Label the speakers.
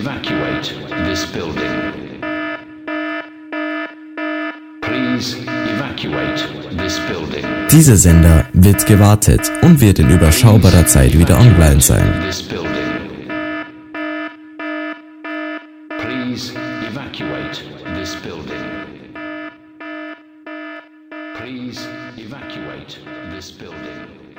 Speaker 1: Evacuate this building. Please evacuate this building.
Speaker 2: Dieser Sender wird gewartet und wird in überschaubarer Zeit wieder online sein.
Speaker 1: This building. Please evacuate this building. Please evacuate this building.